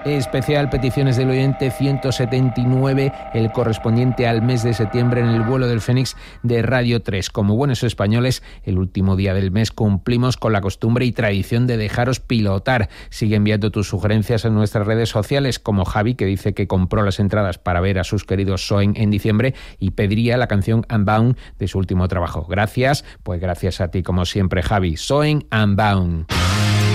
Especial peticiones del oyente 179, el correspondiente al mes de septiembre en el vuelo del Fénix de Radio 3. Como buenos españoles, el último día del mes cumplimos con la costumbre y tradición de dejaros pilotar. Sigue enviando tus sugerencias en nuestras redes sociales, como Javi, que dice que compró las entradas para ver a sus queridos Soen en diciembre y pediría la canción Unbound de su último trabajo. Gracias, pues gracias a ti como siempre, Javi. Soen Unbound.